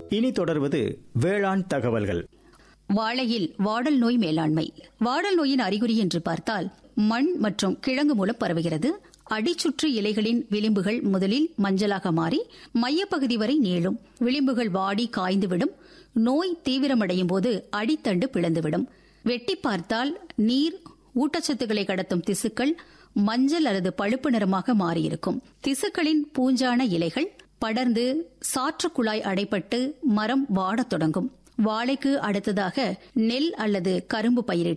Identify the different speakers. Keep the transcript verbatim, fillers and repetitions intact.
Speaker 1: இனி தொடர்வது வேளாண் தகவல்கள்.
Speaker 2: வாழையில் வாடல் நோய் மேலாண்மை. வாடல் நோயின் அறிகுறி என்று பார்த்தால் மண் மற்றும் கிழங்கு மூலம் பரவுகிறது. அடிச்சுற்று இலைகளின் விளிம்புகள் முதலில் மஞ்சளாக மாறி மையப்பகுதி வரை நீளும். விளிம்புகள் வாடி காய்ந்துவிடும். நோய் தீவிரமடையும் போது அடித்தண்டு பிளந்துவிடும். வெட்டி பார்த்தால் நீர், ஊட்டச்சத்துக்களை கடத்தும் திசுக்கள் மஞ்சள் அல்லது பழுப்பு நிறமாக மாறியிருக்கும். திசுக்களின் பூஞ்சான இலைகள் படர்ந்து சாற்று குழாய் அடைபட்டு மரம் வாடத் தொடங்கும். வாழைக்கு அடுத்ததாக நெல் அல்லது கரும்பு பயிரிட்டு